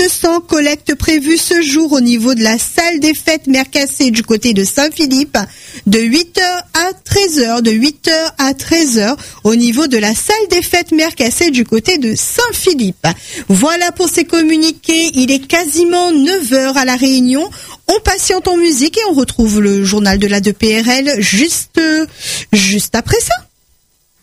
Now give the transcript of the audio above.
de sang, collecte prévue ce jour au niveau de la salle des fêtes Mercassé du côté de Saint-Philippe de 8h à 13h, de 8h à 13h au niveau de la salle des fêtes Mercassé du côté de Saint-Philippe. Voilà pour ces communiqués, il est quasiment 9h à La Réunion. On patiente en musique et on retrouve le journal de la 2PRL juste après ça.